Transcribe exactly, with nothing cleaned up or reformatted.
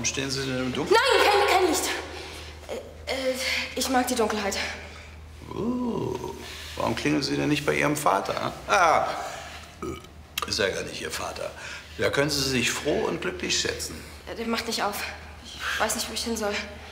stehen Sie denn im Dunkeln? Nein, kein, kein Licht. Äh, äh, ich mag die Dunkelheit. Uh, warum klingeln Sie denn nicht bei Ihrem Vater? Ah, ist ja gar nicht Ihr Vater. Da können Sie sich froh und glücklich schätzen. Der macht nicht auf. Ich weiß nicht, wo ich hin soll.